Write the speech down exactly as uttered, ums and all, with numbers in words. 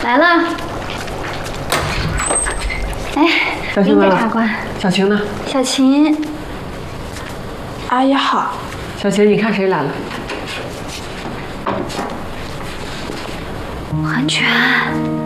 来了。哎， 小晴来了。 检察官。 小晴呢？ 小晴。 阿姨好。 小晴，你看谁来了？ 环全。